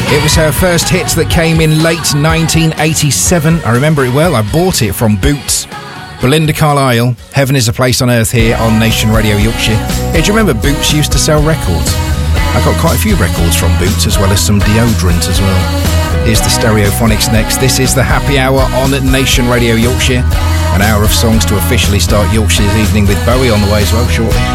It was her first hit that came in late 1987. I remember it well. I bought it from Boots. Belinda Carlisle, Heaven is a Place on Earth here on Nation Radio Yorkshire. Yeah, do you remember Boots used to sell records? I got quite a few records from Boots, as well as some deodorant as well. Here's the Stereophonics next. This is the Happy Hour on Nation Radio Yorkshire. An hour of songs to officially start Yorkshire's evening with Bowie on the way as well shortly.